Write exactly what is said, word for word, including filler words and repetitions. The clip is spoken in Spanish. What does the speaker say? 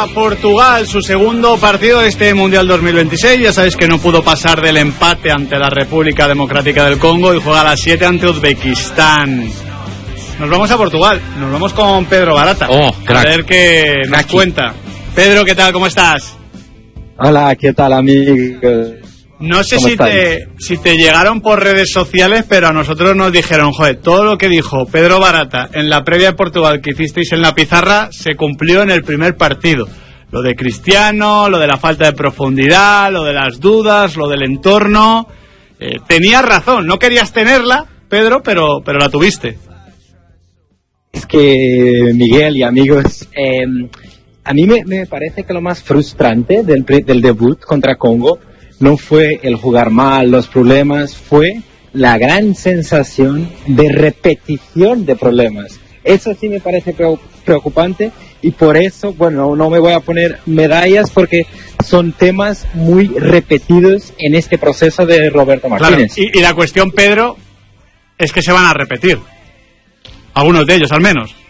a Portugal, su segundo partido de este Mundial dos mil veintiséis. Ya sabéis que no pudo pasar del empate ante la República Democrática del Congo y juega a las siete ante Uzbekistán. Nos vamos a Portugal, nos vamos con Pedro Barata. Oh, crack. A ver qué nos Cracky. cuenta. Pedro, ¿qué tal? ¿Cómo estás? Hola, ¿qué tal, amigos? No sé ¿Cómo si te, si te llegaron por redes sociales, pero a nosotros nos dijeron, joder, todo lo que dijo Pedro Barata en la previa de Portugal que hicisteis en la pizarra se cumplió en el primer partido. Lo de Cristiano, lo de la falta de profundidad, lo de las dudas, lo del entorno. Eh, tenías razón, no querías tenerla, Pedro, pero, pero la tuviste. Es que, Miguel y amigos, eh, a mí me, me parece que lo más frustrante del, pre- del debut contra Congo no fue el jugar mal, los problemas, fue la gran sensación de repetición de problemas. Eso sí me parece pre- preocupante y por eso, bueno, no me voy a poner medallas porque son temas muy repetidos en este proceso de Roberto Martínez. Claro, y, y la cuestión, Pedro, es que se van a repetir. Algunos de ellos, al menos.